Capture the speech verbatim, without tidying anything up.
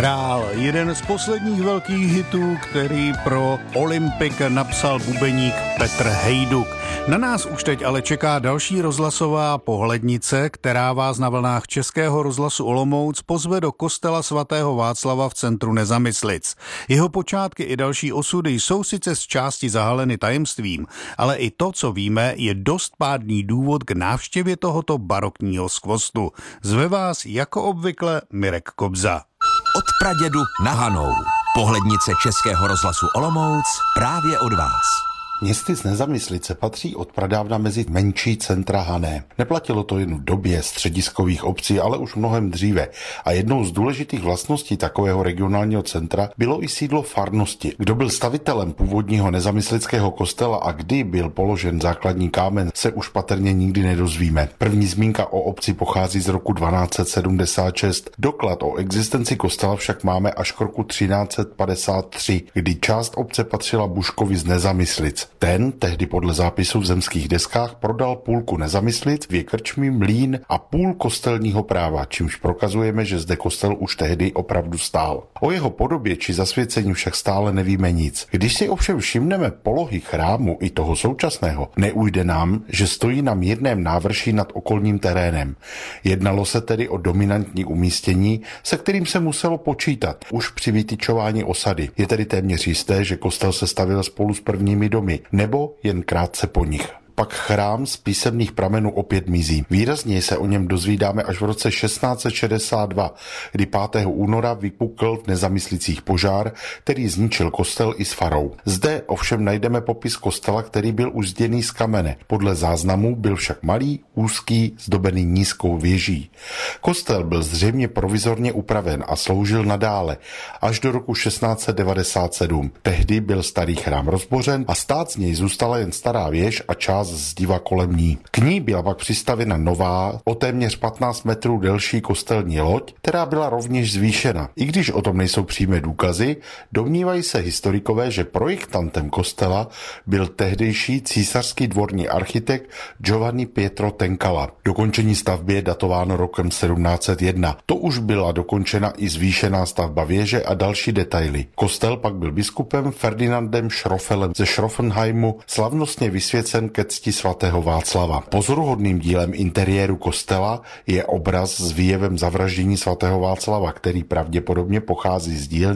Král, jeden z posledních velkých hitů, který pro Olympik napsal bubeník Petr Hejduk. Na nás už teď ale čeká další rozhlasová pohlednice, která vás na vlnách Českého rozhlasu Olomouc pozve do kostela svatého Václava v centru Nezamyslic. Jeho počátky i další osudy jsou sice z části zahaleny tajemstvím, ale i to, co víme, je dost pádný důvod k návštěvě tohoto barokního skvostu. Zve vás jako obvykle Mirek Kobza. Od pradědu na Hanou. Pohlednice Českého rozhlasu Olomouc právě od vás. Městyc Nezamyslice patří od pradávna mezi menší centra Hané. Neplatilo to jen v době střediskových obcí, ale už mnohem dříve. A jednou z důležitých vlastností takového regionálního centra bylo i sídlo farnosti. Kdo byl stavitelem původního nezamyslického kostela a kdy byl položen základní kámen, se už patrně nikdy nedozvíme. První zmínka o obci pochází z roku dvanáct set sedmdesát šest. Doklad o existenci kostela však máme až k roku třináct set padesát tři, kdy část obce patřila Buškovi z Nezamyslic. Ten tehdy podle zápisů v zemských deskách prodal půlku Nezamyslic, dvě krčmy, mlýn a půl kostelního práva, čímž prokazujeme, že zde kostel už tehdy opravdu stál. O jeho podobě či zasvěcení však stále nevíme nic. Když si ovšem všimneme polohy chrámu i toho současného, neujde nám, že stojí na mírném návrší nad okolním terénem. Jednalo se tedy o dominantní umístění, se kterým se muselo počítat už při vytyčování osady. Je tedy téměř jisté, že kostel se stavěl spolu s prvními domy, nebo jen krátce po nich. Pak chrám z písemných pramenů opět mizí. Výrazněji se o něm dozvídáme až v roce šestnáct set šedesát dva, kdy pátého února vypukl v Nezamyslicích požár, který zničil kostel i s farou. Zde ovšem najdeme popis kostela, který byl už zděný z kamene. Podle záznamů byl však malý, úzký, zdobený nízkou věží. Kostel byl zřejmě provizorně upraven a sloužil nadále až do roku šestnáct set devadesát sedm. Tehdy byl starý chrám rozbořen a stát z něj zůstala jen stará věž a část zdiva kolem ní. K ní byla pak přistavěna nová, o téměř patnáct metrů delší kostelní loď, která byla rovněž zvýšena. I když o tom nejsou přímé důkazy, domnívají se historikové, že projektantem kostela byl tehdejší císařský dvorní architekt Giovanni Pietro Tencala. Dokončení stavby je datováno rokem sedmnáct set jedna. To už byla dokončena i zvýšená stavba věže a další detaily. Kostel pak byl biskupem Ferdinandem Schrofelem ze Schroffenheimu slavnostně vysvěcen ke cti svatého Václava. Pozoruhodným dílem interiéru kostela je obraz s výjevem zavraždění svatého Václava, který pravděpodobně pochází z dílny